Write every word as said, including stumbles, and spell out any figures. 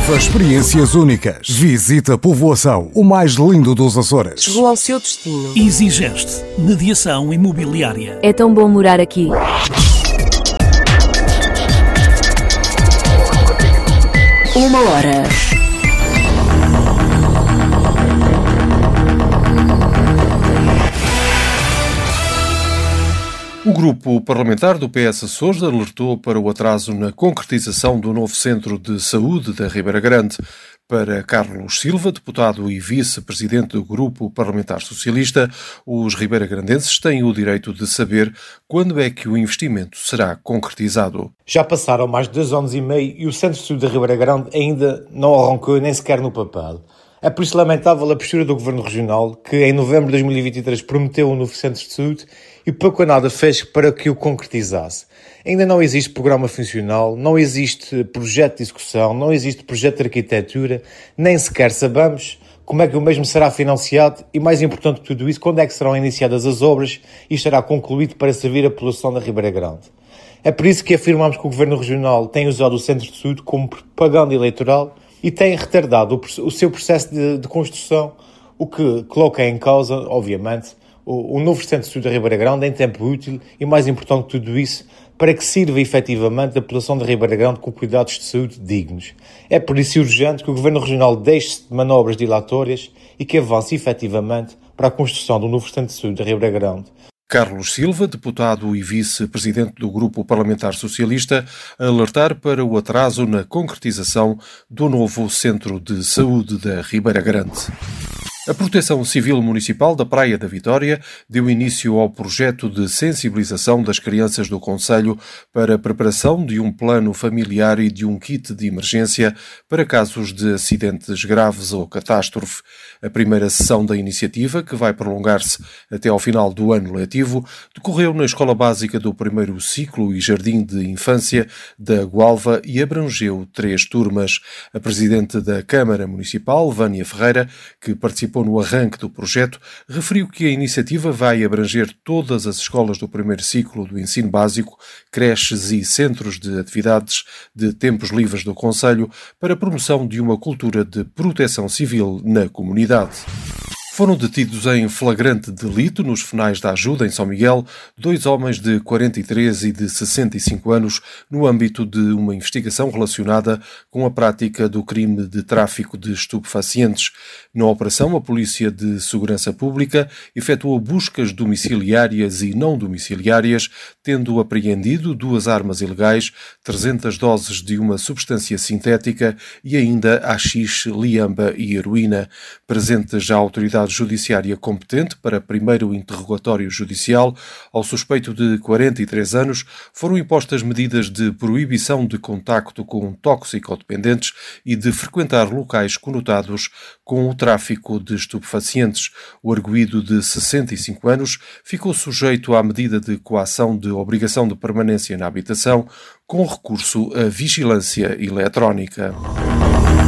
Viva experiências únicas. Visita a povoação, o mais lindo dos Açores. Chegou ao seu destino. Exigeste mediação imobiliária. É tão bom morar aqui. Uma hora. O grupo parlamentar do P S Açores alertou para o atraso na concretização do novo Centro de Saúde da Ribeira Grande. Para Carlos Silva, deputado e vice-presidente do grupo parlamentar socialista, os ribeiragrandenses têm o direito de saber quando é que o investimento será concretizado. Já passaram mais de dois anos e meio e o Centro de Saúde da Ribeira Grande ainda não arrancou nem sequer no papel. É por isso lamentável a postura do Governo Regional, que em novembro de dois mil e vinte e três prometeu um novo Centro de Saúde e pouco ou nada fez para que o concretizasse. Ainda não existe programa funcional, não existe projeto de execução, não existe projeto de arquitetura, nem sequer sabemos como é que o mesmo será financiado e, mais importante que tudo isso, quando é que serão iniciadas as obras e estará concluído para servir a população da Ribeira Grande. É por isso que afirmamos que o Governo Regional tem usado o Centro de Saúde como propaganda eleitoral e tem retardado o, o seu processo de, de construção, o que coloca em causa, obviamente, o, o novo Centro de Saúde da Ribeira Grande em tempo útil e, mais importante que tudo isso, para que sirva efetivamente a população da Ribeira Grande com cuidados de saúde dignos. É por isso urgente que o Governo Regional deixe-se de manobras dilatórias e que avance efetivamente para a construção do novo Centro de Saúde da Ribeira Grande. Carlos Silva, deputado e vice-presidente do Grupo Parlamentar Socialista, a alertar para o atraso na concretização do novo Centro de Saúde da Ribeira Grande. A Proteção Civil Municipal da Praia da Vitória deu início ao projeto de sensibilização das crianças do concelho para a preparação de um plano familiar e de um kit de emergência para casos de acidentes graves ou catástrofe. A primeira sessão da iniciativa, que vai prolongar-se até ao final do ano letivo, decorreu na Escola Básica do primeiro Ciclo e Jardim de Infância da Gualva e abrangeu três turmas. A Presidente da Câmara Municipal, Vânia Ferreira, que participou no arranque do projeto, referiu que a iniciativa vai abranger todas as escolas do primeiro ciclo do ensino básico, creches e centros de atividades de tempos livres do concelho para a promoção de uma cultura de proteção civil na comunidade. Foram detidos em flagrante delito nos finais da ajuda em São Miguel dois homens de quarenta e três e de sessenta e cinco anos no âmbito de uma investigação relacionada com a prática do crime de tráfico de estupefacientes. Na operação, a Polícia de Segurança Pública efetuou buscas domiciliárias e não domiciliárias, tendo apreendido duas armas ilegais, trezentas doses de uma substância sintética e ainda haxixe, liamba e heroína. Presente já a autoridade judiciária competente para primeiro interrogatório judicial, ao suspeito de quarenta e três anos foram impostas medidas de proibição de contacto com toxicodependentes e de frequentar locais conotados com o tráfico de estupefacientes. O arguido de sessenta e cinco anos ficou sujeito à medida de coação de obrigação de permanência na habitação com recurso à vigilância eletrónica.